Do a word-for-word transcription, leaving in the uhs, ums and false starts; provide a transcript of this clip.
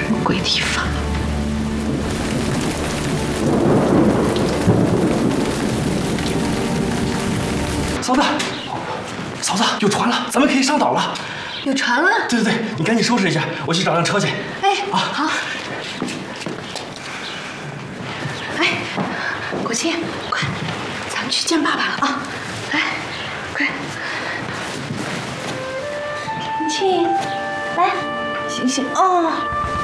什么鬼地方？ 嫂子，嫂子，有船了，咱们可以上岛了。 有船了？ 对对对，你赶紧收拾一下，我去找辆车去。 哎， 啊， 好。哎，国庆，快，咱们去见爸爸了啊！来，快。婷婷，来，醒醒哦。